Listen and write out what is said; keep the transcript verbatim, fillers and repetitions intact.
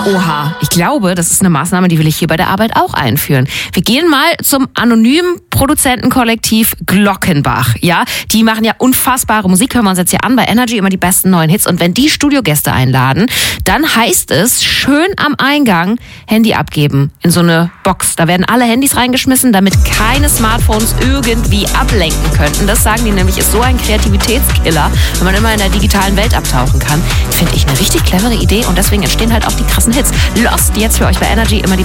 Oha, ich glaube, das ist eine Maßnahme, die will ich hier bei der Arbeit auch einführen. Wir gehen mal zum anonymen Produzentenkollektiv Glockenbach. Ja, die machen ja unfassbare Musik, hören wir uns jetzt hier an bei Energy, immer die besten neuen Hits. Und wenn die Studiogäste einladen, dann heißt es, schön am Eingang Handy abgeben in so eine Box. Da werden alle Handys reingeschmissen, damit keine Smartphones irgendwie ablenken könnten. Das sagen die nämlich, ist so ein Kreativitätskiller, wenn man immer in der digitalen Welt abtauchen kann. Finde ich eine richtig clevere Idee und deswegen entstehen halt auch die krassen Hits. Lost jetzt für euch bei Energy, immer die